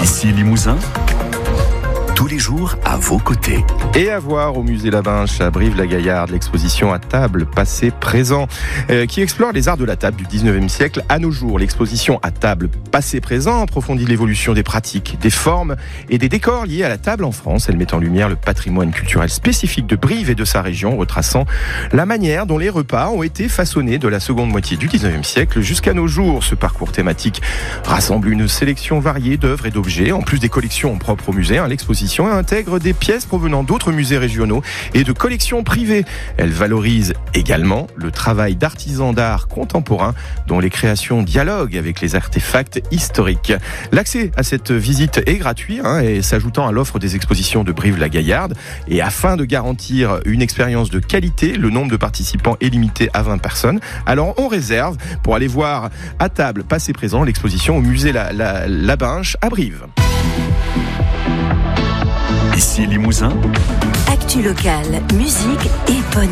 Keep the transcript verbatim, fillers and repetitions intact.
Ici Limousin, tous les jours à vos côtés. Et à voir au musée Labinche à Brive-la-Gaillarde, l'exposition à table, passé, présent, euh, qui explore les arts de la table du dix-neuvième siècle à nos jours. L'exposition à table, passé, présent approfondit l'évolution des pratiques, des formes et des décors liés à la table en France. Elle met en lumière le patrimoine culturel spécifique de Brive et de sa région, retraçant la manière dont les repas ont été façonnés de la seconde moitié du dix-neuvième siècle jusqu'à nos jours. Ce parcours thématique rassemble une sélection variée d'œuvres et d'objets. En plus des collections propres au musée, hein, l'exposition intègre des pièces provenant d'autres musées régionaux et de collections privées. Elle valorise également le travail d'artisans d'art contemporains dont les créations dialoguent avec les artefacts historiques. L'accès à cette visite est gratuit, hein, et s'ajoutant à l'offre des expositions de Brive-la-Gaillarde. Et afin de garantir une expérience de qualité, le nombre de participants est limité à vingt personnes. Alors on réserve pour aller voir à table, passé, présent, l'exposition au musée La, La, Labinche à Brive. Ici Limousin, Actu locale, musique et bonne